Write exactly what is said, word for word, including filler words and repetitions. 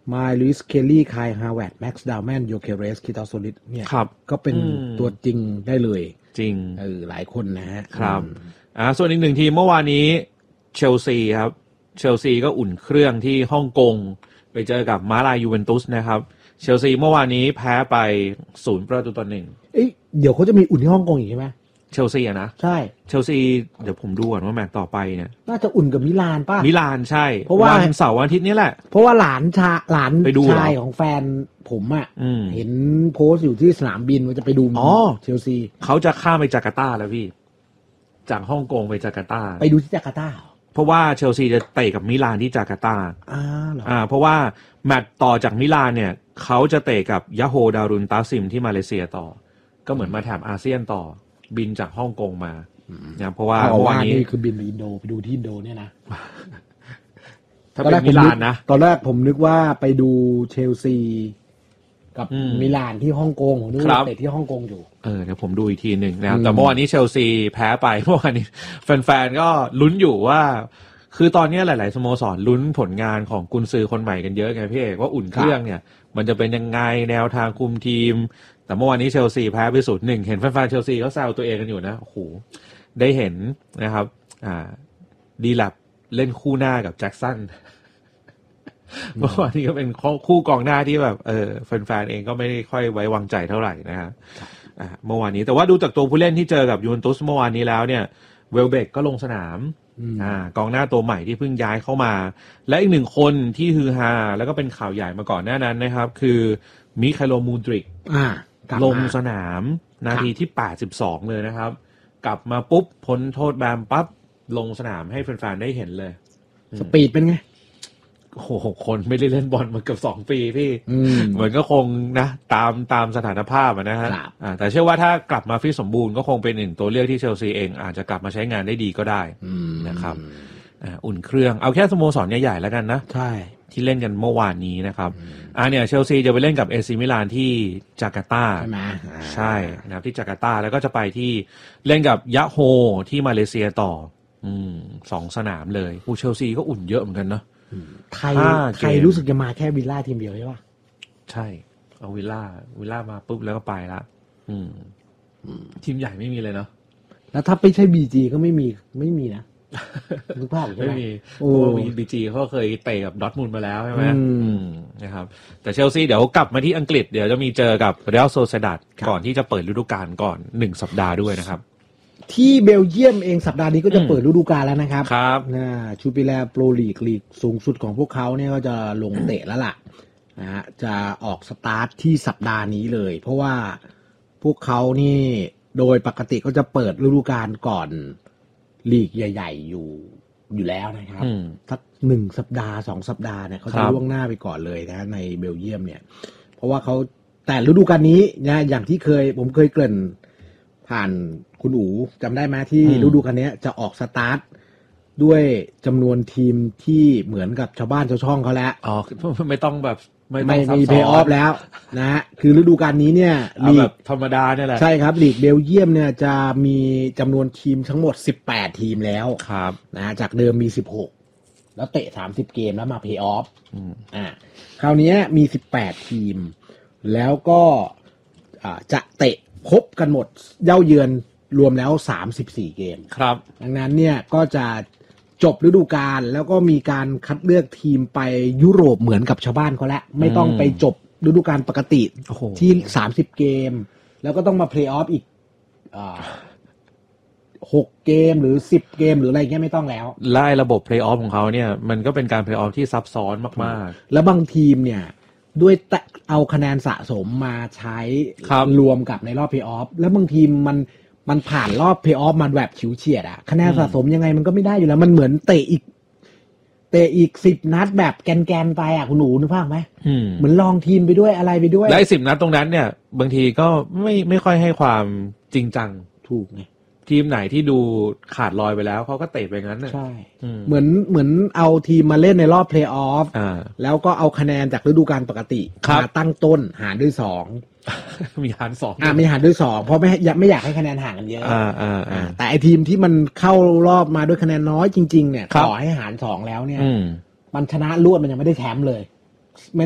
มาลุยส์เคลลี่คายฮาวเวิร์ดแม็กซ์ดาวแมนโยเคเรสคิตาโซลิดเนี่ยก็เป็นตัวจริงได้เลยจริงเออหลายคนนะฮะครับอ่าส่วนอีกหนึ่งทีมเมื่อวานนี้เชลซีครับเชลซีก็อุ่นเครื่องที่ฮ่องกงไปเจอกับมาลายูเวนตุสนะครับเชลซีเมื่อวานนี้แพ้ไปศูนย์ประตูต่อหนึ่งเอ้ยเดี๋ยวเขาจะมีอุ่นที่ฮ่องกงอีกใช่ไหมเชลซีอะนะใช่เชลซีเดี๋ยวผมดูก่อนว่าแมตช์ต่อไปเนี่ยน่าจะอุ่นกับมิลานป่ะมิลานใช่เพราะว่าวันเสาร์วันอาทิตย์นี้แหละเพราะว่าหลานชาหลานชายของแฟนผมอ่ะเห็นโพสต์อยู่ที่สนามบินว่าจะไปดูเชลซีเขาจะข้ามไปจาการ์ตาแล้วพี่จากฮ่องกงไปจาการ์ตาไปดูที่จาการ์ตาเพราะว่าเชลซีจะเตะกับมิลานที่จาการ์ตาอ่าเหรออ่าเพราะว่าแมตช์ต่อจากมิลานเนี่ยเขาจะเตะกับยะโฮดารุนตาซิมที่มาเลเซียต่อก็เหมือนมาแถบอาเซียนต่อบินจากฮ่องกงมาเนี่ยเพราะว่าวันนี้คือบินไปอินโดไปดูที่อินโดเนี่ยนะถ้าเป็นมิลานนะตอนแรกผมนึกว่าไปดูเชลซีกับมิลานที่ฮ่องกงผมนึกว่าเตะที่ฮ่องกงอยู่เออเดี๋ยวผมดูอีกทีหนึ่งนะแต่เมื่อวานนี้เชลซีแพ้ไปเมื่อวานนี้แฟนๆก็ลุ้นอยู่ว่าคือตอนนี้หลายๆสโมสรลุ้นผลงานของกุนซือคนใหม่กันเยอะไงพี่เอกว่าอุ่นเครื่องเนี่ยมันจะเป็นยังไงแนวทางคุมทีมแต่เมื่อวานนี้เชลซีแพ้ไปศูนย์หนึ่งเห็นแฟนๆเชลซีเขาแซวตัวเองกันอยู่นะโอ้โหได้เห็นนะครับอ่าดีแลปเล่นคู่หน้ากับแจ็คสันเมื่อวานนี้ก็เป็นคู่กองหน้าที่แบบเออแฟนๆเองก็ไม่ได้ค่อยไว้วางใจเท่าไหร่นะครับอ่าเมื่อวานนี้แต่ว่าดูจากตัวผู้เล่นที่เจอกับยูเวนตุสเมื่อวานนี้แล้วเนี่ยเวลเบกก็ลงสนามอ่ากองหน้าตัวใหม่ที่เพิ่งย้ายเข้ามาและอีกหนึ่งคนที่ฮือฮาแล้วก็เป็นข่าวใหญ่มาก่อนหน้านั้นนะครับคือมิคาโลมูดริกอ่าลงสนามนาทีที่แปดสิบสองเลยนะครับกลับมาปุ๊บพ้นโทษแบนปั๊บลงสนามให้แฟนๆได้เห็นเลยสปีดเป็นไงโอ้โหคนไม่ได้เล่นบอลมาเกือบสองปีพี่เหมือนก็คงนะตามตามสถานภาพนะฮะแต่เชื่อว่าถ้ากลับมาฟิตสมบูรณ์ก็คงเป็นหนึ่งตัวเลือกที่เชลซีเองอาจจะกลับมาใช้งานได้ดีก็ได้นะครับอุ่นเครื่องเอาแค่สโมสรใหญ่ๆแล้วกันนะใช่ที่เล่นกันเมื่อวานนี้นะครับอ่าเนี่ยเชลซีจะไปเล่นกับเอซีมิลานที่จาการ์ตาใช่ไหมใช่นะครับที่จาการ์ตาแล้วก็จะไปที่เล่นกับยะโฮที่มาเลเซียต่ออืมสองสนามเลยผู้เชลซีก็อุ่นเยอะเหมือนกันเนาะไทยไทยรู้สึกจะมาแค่วิลล่าทีมเดียวใช่ป่ะใช่เอาวิลล่าวิลล่ามาปุ๊บแล้วก็ไปละอืมทีมใหญ่ไม่มีเลยเนาะแล้วถ้าไม่ใช่บีจีก็ไม่มีไม่มีนะนึกภาพใช่ไหมไม่มีโอ้บีจีเขาเคยเตะกับดอร์ทมุนด์มาแล้วใช่ไหมนะครับแต่เชลซีเดี๋ยวกลับมาที่อังกฤษเดี๋ยวจะมีเจอกับเรอัลโซเซดัดก่อนที่จะเปิดฤดูกาลก่อนหนึ่งสัปดาห์ด้วยนะครับที่เบลเยียมเองสัปดาห์นี้ก็จะเปิดฤดูกาลแล้วนะครับครับนะชูปิแลโปรลีกลีกสูงสุดของพวกเขาเนี่ยก็จะลงเตะแล้วล่ะนะฮะจะออกสตาร์ทที่สัปดาห์นี้เลยเพราะว่าพวกเขานี่โดยปกติก็จะเปิดฤดูกาลก่อนลีกใหญ่ๆอยู่อยู่แล้วนะครับสักหนึ่งสัปดาห์สองสัปดาห์เนี่ยเขาจะล่วงหน้าไปก่อนเลยนะในเบลเยียมเนี่ยเพราะว่าเขาแต่ฤดูกาลนี้นะอย่างที่เคยผมเคยเกริ่นผ่านคุณอู๋จำได้ไหมที่ฤดูกาลนี้จะออกสตาร์ทด้วยจำนวนทีมที่เหมือนกับชาวบ้านชาวช่องเขาแล้วอ๋อไม่ต้องแบบไม่ไม่มีเพลย์ออฟแล้วนะฮะคือฤดูกาลนี้เนี่ยลีกธรรมดาเนี่ยแหละใช่ครับลีกเบลเยียมเนี่ยจะมีจำนวนทีมทั้งหมดสิบแปดทีมแล้วครับนะจากเดิมมีสิบหกแล้วเตะสามสิบเกมแล้วมาเพลย์ออฟอ่าคราวนี้มีสิบแปดทีมแล้วก็อ่าจะเตะครบกันหมดเย้าเยือนรวมแล้วสามสิบสี่เกมครับดังนั้นเนี่ยก็จะจบฤดูกาลแล้วก็มีการคัดเลือกทีมไปยุโรปเหมือนกับชาวบ้านเขาแล้วไม่ต้องไปจบฤดูกาลปกติที่สามสิบเกมแล้วก็ต้องมาเพลย์ออฟอีกอ่าหกเกมหรือสิบเกมหรืออะไรเงี้ยไม่ต้องแล้วไล่ระบบเพลย์ออฟของเขาเนี่ยมันก็เป็นการเพลย์ออฟที่ซับซ้อนมากๆแล้วบางทีมเนี่ยด้วยเอาคะแนนสะสมมาใช้รวมกับในรอบเพลย์ออฟแล้วบางทีมมันมันผ่านรอบเพลย์ออฟมาแบบฉิวเฉียดอะคะแนนสะสมยังไงมันก็ไม่ได้อยู่แล้วมันเหมือนเตะอีกเตะอีกสิบนัดแบบแกนๆไปอะคุณหนูนึกภาพไหมเหมือนลองทีมไปด้วยอะไรไปด้วยและสิบนัดตรงนั้นเนี่ยบางทีก็ไม่ไม่ค่อยให้ความจริงจังถูกไงทีมไหนที่ดูขาดลอยไปแล้วเขาก็เตะไปงั้นใช่เหมือนเหมือนเอาทีมมาเล่นในรอบเพลย์ออฟแล้วก็เอาคะแนนจากฤดูกาลปกติมาตั้งต้นหารด้วยสองมีหารสองอ่ามีหารด้วยสองเพราะไม่อยากไม่อยากให้คะแนนห่างกันเยอะอ่าอ่าอ่าแต่ไอทีมที่มันเข้ารอบมาด้วยคะแนนน้อยจริงๆเนี่ยต่อให้หารสองแล้วเนี่ยมันชนะรวดมันยังไม่ได้แชมป์เลย